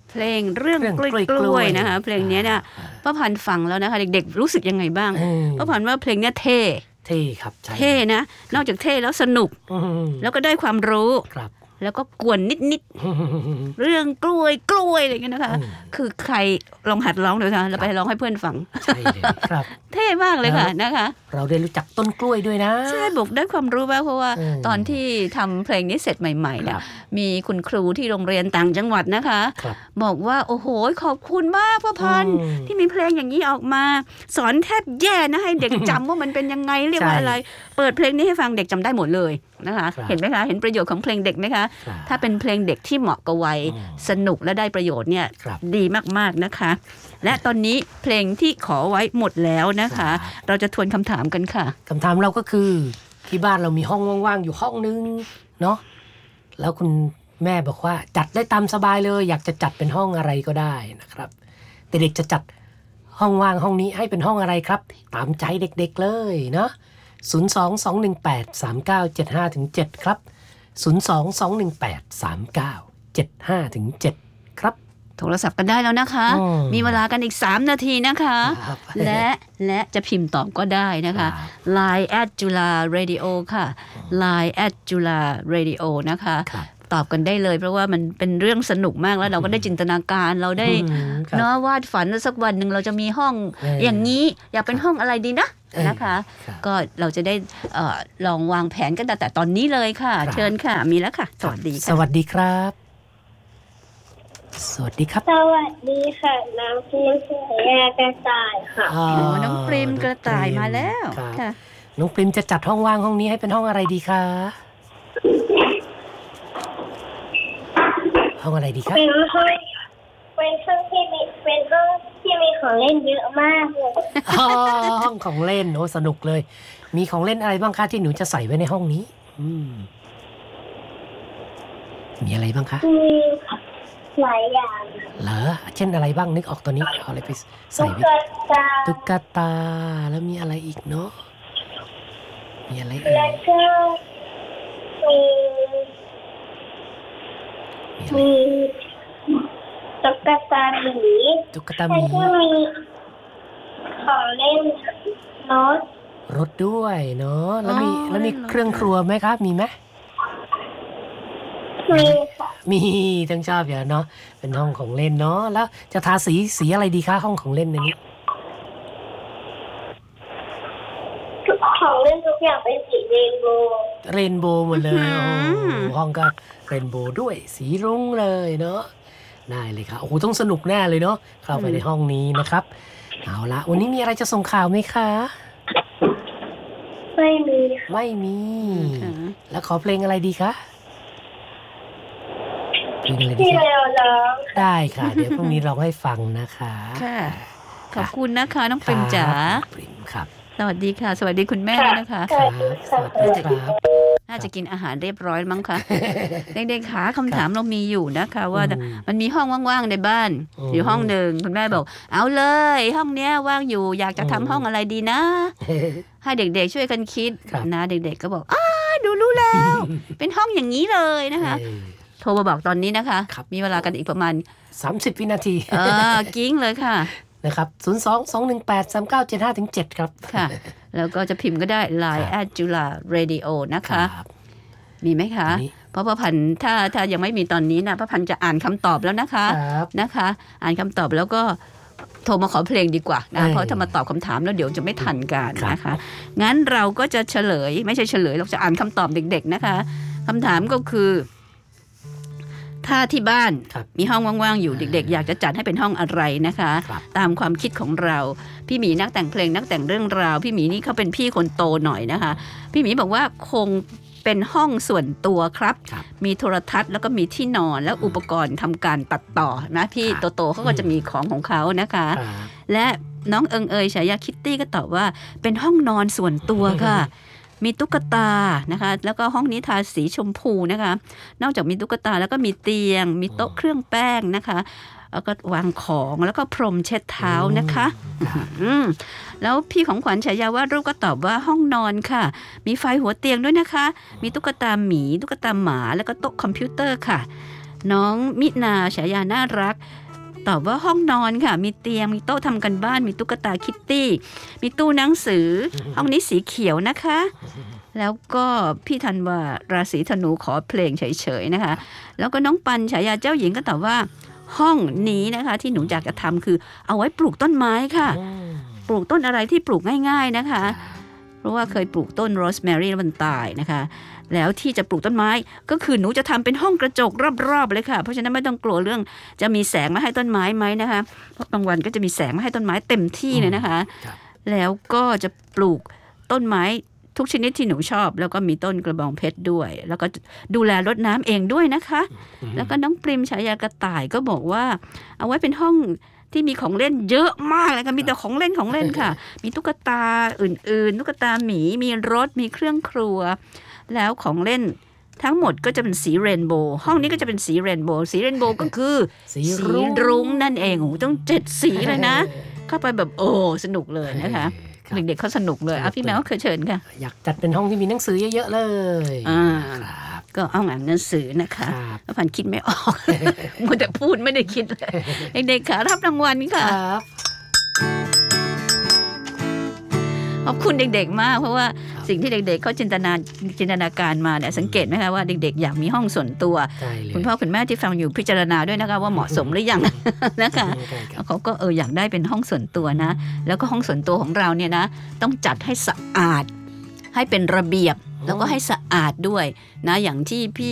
เพลงเรื่องกล้วยๆนะคะเพลงนี้เนี่ยป้าพันธ์ฟังแล้วนะคะเด็กๆรู้สึกยังไงบ้างป้าพันธ์ว่าเพลงนี้เท่ครับเท่นะนอกจากเท่แล้วสนุกแล้วก็ได้ความรู้แล้วก็กวนนิดๆเรื่องกล้วยอะไรอย่างเงี้ยนะคะคือใครลองหัดร้องดูค่ะแล้วไปร้องให้เพื่อนฟังใช่เลยครับเท่มากเลยค่ะนะคะเราได้รู้จักต้นกล้วยด้วยนะใช่บอกได้ความรู้บ้างเพราะว่าตอนที่ทำเพลงนี้เสร็จใหม่ๆเนี่ยมีคุณครูที่โรงเรียนต่างจังหวัดนะคะบอกว่าโอ้โหขอบคุณมากพ่อพันธ์ที่มีเพลงอย่างนี้ออกมาสอนแทบแย่นะให้เด็กจำว่ามันเป็นยังไงเรียกว่าอะไรเปิดเพลงนี้ให้ฟังเด็กจำได้หมดเลยนะคะเห็นไหมคะเห็นประโยชน์ของเพลงเด็กไหมคะถ้าเป็นเพลงเด็กที่เหมาะกับวัยสนุกและได้ประโยชน์เนี่ยดีมากๆนะคะและตอนนี้เพลงที่ขอไว้หมดแล้วนะคะเราจะทวนคำถามกันค่ะคำถามเราก็คือที่บ้านเรามีห้องว่างๆอยู่ห้องนึงเนาะแล้วคุณแม่บอกว่าจัดได้ตามสบายเลยอยากจะจัดเป็นห้องอะไรก็ได้นะครับแต่เด็กจะจัดห้องว่างห้องนี้ให้เป็นห้องอะไรครับตามใจเด็กๆเลยเนาะ022183975-7ครับ022183975-7ครับโทรศัพท์กันได้แล้วนะคะมีเวลากันอีก3นาทีนะคะและจะพิมพ์ตอบก็ได้นะคะ Line @JulaRadio ค่ะ Line @JulaRadio นะคะตอบกันได้เลยเพราะว่ามันเป็นเรื่องสนุกมากแล้วเราก็ได้จินตนาการเราได้เนาะวาดฝันว่าสักวันหนึ่งเราจะมีห้องอย่างนี้อยากเป็นห้องอะไรดีนะคะก็เราจะได้ลองวางแผนกันแต่ตอนนี้เลยค่ะเชิญค่ะมีแล้วค่ะสวัสดีค่ะสวัสดีครับสวัสดีครับสวัสดีค่ะน้องปริมฉายากระต่ายค่ะน้องปริมกระต่ายมาแล้วค่ะน้องปริมจะจัดห้องว่างห้องนี้ให้เป็นห้องอะไรดีคะห้องอะไรดีครับเป็นห้องที่มีของเล่นเยอะมากเลยห้องของเล่นโอ้สนุกเลยมีของเล่นอะไรบ้างคะที่หนูจะใส่ไว้ในห้องนี้มีอะไรบ้างคะมีหลายอย่างเหรอเช่นอะไรบ้างนึกออกตอนนี้เอาอะไรไปใส่ไว้ตุ๊กตาแล้วมีอะไรอีกเนาะมีอะไรอีกแล้วก็มีตุ๊กตาหมีแล้วก็มีของเล่นรถด้วยเนาะแล้วมีเครื่องครัวไหมครับมีไหมมีทั้งชอบอย่างเนาะเป็นห้องของเล่นเนาะแล้วจะทาสีอะไรดีคะห้องของเล่นในนี้ของเล่นทุกอย่างเป็นสีเรนโบว์หมดเลยห้องก็เรนโบว์ด้วยสีรุ้งเลยเนาะได้เลยค่ะโอ้โหต้องสนุกแน่เลยเนาะเข้าไปในห้องนี้นะครับเอาละวันนี้มีอะไรจะส่งข่าวไหมคะไม่มีแล้วขอเพลงอะไรดีคะที่เราร้องได้ค่ะเดี๋ยวพรุ่งนี้ร้องให้ฟังนะคะค่ะขอบคุณนะคะน้องปริมจ๋าปริมครับสวัสดีค่ะสวัสดีคุณแม่นะคะสวัสดีครับน่าจะกินอาหารเรียบร้อยมั้งคะเด็กๆขาคำถามเรามีอยู่นะคะว่ามันมีห้องว่างๆในบ้านอยู่ห้องหนึ่งคุณแม่บอกเอาเลยห้องเนี้ยว่างอยู่อยากจะทำห้องอะไรดีนะให้เด็กๆช่วยกันคิดนะเด็กๆก็บอกดูรู้แล้วเป็นห้องอย่างนี้เลยนะคะโทรมาบอกตอนนี้นะคะมีเวลากันอีกประมาณ 30 วินาทีกิ้งเลยค่ะนะครับ022183975-7ครับค่ะแล้วก็จะพิมพ์ก็ได้ Line @JulaRadio นะคะมีไหมคะเพราะป้าพันธ์ถ้ายังไม่มีตอนนี้นะป้าพันธ์จะอ่านคำตอบแล้วนะคะอ่านคำตอบแล้วก็โทรมาขอเพลงดีกว่านะเพราะถ้ามาตอบคำถามแล้วเดี๋ยวจะไม่ทันกันนะคะงั้นเราก็จะเฉลยไม่ใช่เฉลยเราจะอ่านคำตอบเด็กๆนะคะคำถามก็คือถ้าที่บ้านมีห้องว่างๆอยู่เด็กๆอยากจะจัดให้เป็นห้องอะไรนะคะตามความคิดของเราพี่หมีนักแต่งเพลงนักแต่งเรื่องราวพี่หมีนี่เขาเป็นพี่คนโตหน่อยนะคะพี่หมีบอกว่าคงเป็นห้องส่วนตัวครับมีโทรทัศน์แล้วก็มีที่นอนแล้วอุปกรณ์ทำการตัดต่อนะพี่โตๆเขาก็จะมีของเขานะคะและน้องเอิงเอยฉายาคิตตี้ก็ตอบว่าเป็นห้องนอนส่วนตัวค่ะมีตุ๊กตานะคะแล้วก็ห้องนี้ทาสีชมพูนะคะนอกจากมีตุ๊กตาแล้วก็มีเตียงมีโต๊ะเครื่องแป้งนะคะแล้วก็วางของแล้วก็พรมเช็ดเท้านะคะแล้วพี่ของขวัญฉายาวาดรูปก็ตอบว่าห้องนอนค่ะมีไฟหัวเตียงด้วยนะคะมีตุ๊กตาหมีตุ๊กตาหมาแล้วก็โต๊ะคอมพิวเตอร์ค่ะน้องมินาฉายาน่ารักตอบว่าห้องนอนค่ะมีเตียงมีโต๊ะทำกันบ้านมีตุ๊กตาคิตตี้มีตู้หนังสือห้องนี้สีเขียวนะคะ แล้วก็พี่ธันวาราศีธนูขอเพลงเฉยๆนะคะแล้วก็น้องปันฉายาเจ้าหญิงก็ตอบว่าห้องนี้นะคะที่หนูอยากจะทำคือเอาไว้ปลูกต้นไม้ค่ะปลูกต้นอะไรที่ปลูกง่ายๆนะคะเพราะว่าเคยปลูกต้นโรสแมรี่แล้วมันตายนะคะแล้วที่จะปลูกต้นไม้ก็คือหนูจะทำเป็นห้องกระจกรอบๆเลยค่ะเพราะฉะนั้นไม่ต้องกลัวเรื่องจะมีแสงมาให้ต้นไม้ไหมนะคะเพราะบางวันก็จะมีแสงมาให้ต้นไม้เต็มที่เลยนะคะแล้วก็จะปลูกต้นไม้ทุกชนิดที่หนูชอบแล้วก็มีต้นกระบองเพชรด้วยแล้วก็ดูแลรดน้ำเองด้วยนะคะแล้วก็น้องปริมฉายากระต่ายก็บอกว่าเอาไว้เป็นห้องที่มีของเล่นเยอะมากเลยค่ะมีแต่ของเล่นค่ะ มีตุ๊กตาอื่นๆตุ๊กตาหมีมีรถมีเครื่องครัวแล้วของเล่นทั้งหมดก็จะเป็นสีเรนโบว์ห้องนี้ก็จะเป็นสีเรนโบว์ก็คือสีรุ้งนั่นเองโอ้ต้อง7 สีเลยนะเข้าไปแบบโอ้สนุกเลยนะคะเด็กๆเขาสนุกเลยพี่แมวเคยเชิญค่ะอยากจัดเป็นห้องที่มีหนังสือเยอะๆเลยก็เอาอ่านหนังสือนะคะแล้วพันคิดไม่ออกมัวแต่พูดไม่ได้คิดเลยเด็กๆค่ะรับรางวัลค่ะขอบคุณเด็กๆมากเพราะว่าสิ่งที่เด็กๆเขาจินตนาการมาเนี่ยสังเกตไหมคะว่าเด็กๆอยากมีห้องส่วนตัวคุณพ่อคุณแม่ที่ฟังอยู่พิจารณาด้วยนะคะว่าเหมาะสมหรือยังนะคะเขาก็อยากได้เป็นห้องส่วนตัวนะแล้วก็ห้องส่วนตัวของเราเนี่ยนะต้องจัดให้สะอาดให้เป็นระเบียบแล้วก็ให้สะอาดด้วยนะอย่างที่พี่